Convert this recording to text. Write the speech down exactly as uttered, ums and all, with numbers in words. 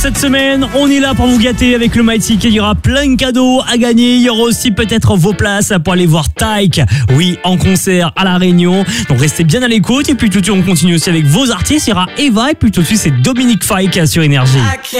Cette semaine, on est là pour vous gâter avec le Mighty. Il y aura plein de cadeaux à gagner. Il y aura aussi peut-être vos places pour aller voir Taïk. Oui, en concert à La Réunion. Donc restez bien à l'écoute. Et puis tout de suite, on continue aussi avec vos artistes. Il y aura Eva et puis tout de suite, c'est Dominique Fike sur Énergie.